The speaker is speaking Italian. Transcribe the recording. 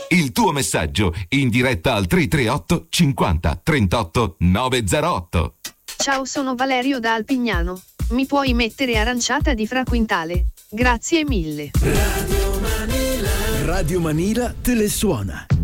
Il tuo messaggio in diretta al 338 50 38 908. Ciao, sono Valerio da Alpignano. Mi puoi mettere Aranciata di Fra Quintale? Grazie mille. Radio Manila te le suona.